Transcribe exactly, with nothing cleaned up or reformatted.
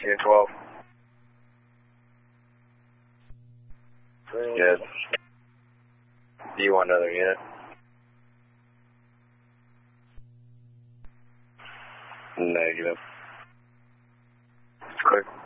fourteen and twelve. Good. Do you want another unit? Negative. It's clear.